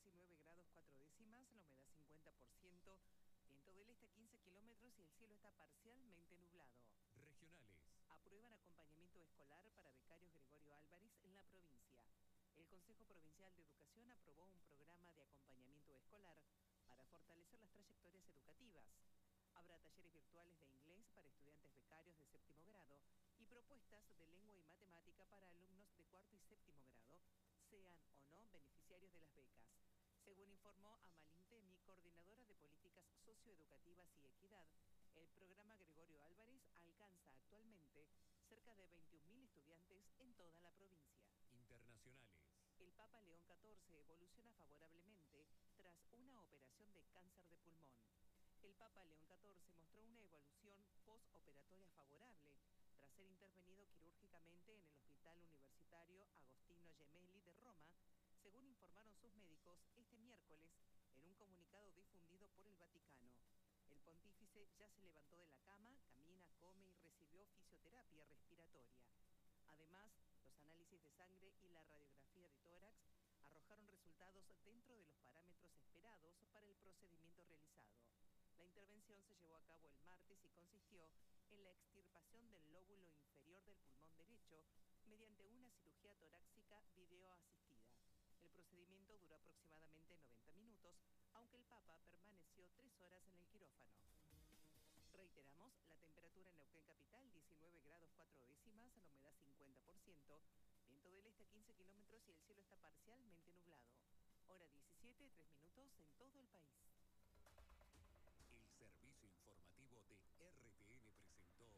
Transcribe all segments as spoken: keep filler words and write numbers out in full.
diecinueve grados cuatro décimas, la humedad cincuenta por ciento, viento del este a quince kilómetros y el cielo está parcialmente nublado. Regionales. Aprueban acompañamiento escolar para becarios Gregorio Álvarez en la provincia. El Consejo Provincial de Educación aprobó un programa de acompañamiento escolar para fortalecer las trayectorias educativas. Habrá talleres virtuales de inglés para estudiantes becarios de séptimo grado y propuestas de lengua y matemática para alumnos de cuarto y séptimo grado, sean o no beneficiarios de las becas. Según informó Amalín Temi, coordinadora de políticas socioeducativas y equidad, el programa Gregorio Álvarez alcanza actualmente cerca de veintiún mil estudiantes en toda la provincia. Internacionales. El Papa León catorce evoluciona favorablemente tras una operación de cáncer de pulmón. El Papa León catorce mostró una evolución postoperatoria favorable tras ser intervenido quirúrgicamente en el Hospital Universitario Agostino Gemelli de Roma, según informaron sus médicos este miércoles en un comunicado difundido por el Vaticano. El pontífice ya se levantó de la cama, camina, come y recibió fisioterapia respiratoria. Además, los análisis de sangre y la radiografía de tórax arrojaron resultados dentro de los parámetros esperados para el procedimiento realizado. La intervención se llevó a cabo el martes y consistió en la extirpación del lóbulo inferior del pulmón derecho mediante una cirugía torácica videoasistida. El procedimiento duró aproximadamente noventa minutos, aunque el Papa permaneció tres horas en el quirófano. Reiteramos, la temperatura en Neuquén capital, diecinueve grados cuatro décimas, la humedad cincuenta por ciento, viento del este a quince kilómetros y el cielo está parcialmente nublado. Hora diecisiete, tres minutos en todo el país. El servicio informativo de R T N presentó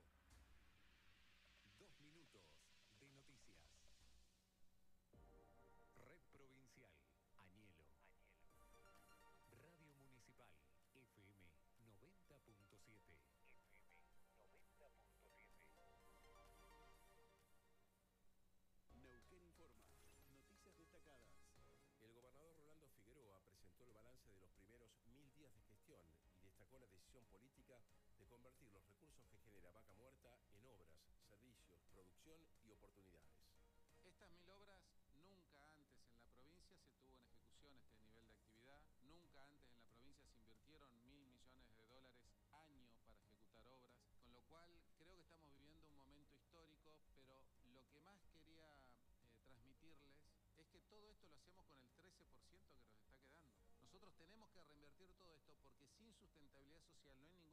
Dos Minutos de Noticias. Red Provincial, Añelo. Añelo. Radio Municipal, F M noventa punto siete. F M noventa punto siete. Neuquén Informa. Noticias destacadas. El gobernador Rolando Figueroa presentó el balance de los primeros mil días de gestión y destacó la decisión política de convertir los recursos que genera Vaca Muerta en obras, servicios, producción y oportunidades. Estas mil obras, nunca antes en la provincia se tuvo en ejecución este nivel de actividad, nunca antes en la provincia se invirtieron mil millones de dólares año para ejecutar obras, con lo cual creo que estamos viviendo un momento histórico, pero lo que más quería eh, transmitirles es que todo esto lo hacemos con el trece por ciento que nos está quedando. Nosotros tenemos que reinvertir todo esto porque sin sustentabilidad social no hay ningún